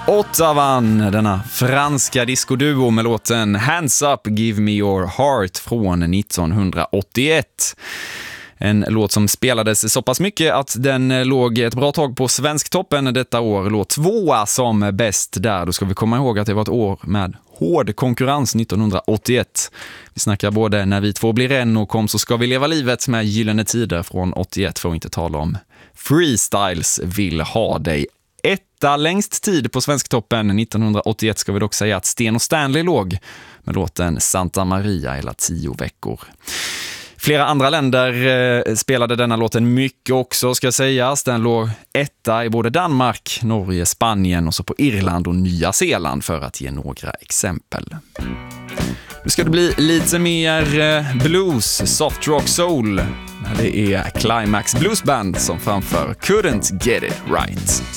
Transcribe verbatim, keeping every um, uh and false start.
Ottawa, denna franska discoduo med låten Hands Up, Give Me Your Heart från nittonhundraåttioett. En låt som spelades så pass mycket att den låg ett bra tag på Svensktoppen detta år. Låt tvåa som bäst där. Då ska vi komma ihåg att det var ett år med hård konkurrens nittonhundraåttioett. Vi snackar både När vi två blir en och Kom så ska vi leva livet med Gyllene tider från åttioett, för att inte tala om Freestyles Vill ha dig. Etta längst tid på Svensktoppen nittonhundraåttioett ska vi dock säga att Sten och Stanley låg med låten Santa Maria hela tio veckor. Flera andra länder eh, spelade denna låten mycket också, ska sägas. Den låg etta i både Danmark, Norge, Spanien och så på Irland och Nya Zeeland, för att ge några exempel. Nu ska det bli lite mer eh, blues, soft rock, soul. Det är Climax Blues Band som framför Couldn't Get It Right.